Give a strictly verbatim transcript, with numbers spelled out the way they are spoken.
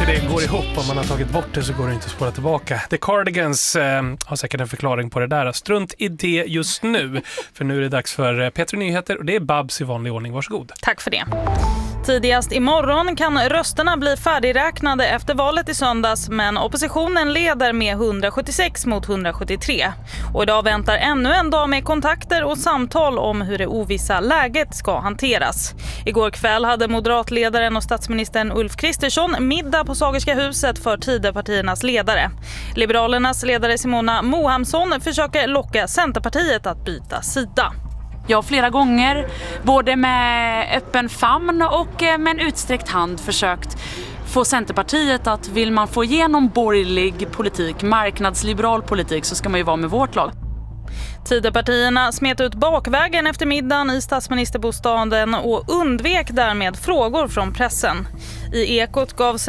hur det går ihop. Om man har tagit bort det så går det inte att spåra tillbaka. The Cardigans eh, har säkert en förklaring på det där. Strunt i det just nu. För nu är det dags för Petri Nyheter och det är Babs i vanlig ordning. Varsågod. Tack för det. Tidigast imorgon kan rösterna bli färdigräknade efter valet i söndags, men oppositionen leder med hundrasjuttiosex mot hundrasjuttiotre. Och idag väntar ännu en dag med kontakter och samtal om hur det ovissa läget ska hanteras. Igår kväll hade moderatledaren och statsministern Ulf Kristersson middag på Sagerska huset för Tidöpartiernas ledare. Liberalernas ledare Simona Mohamsson försöker locka Centerpartiet att byta sida. Jag har flera gånger, både med öppen famn och med en utsträckt hand, försökt få Centerpartiet att vill man få igenom borgerlig politik, marknadsliberal politik, så ska man ju vara med vårt lag. Tidöpartierna smet ut bakvägen efter middagen i statsministerbostaden och undvek därmed frågor från pressen. I Ekot gav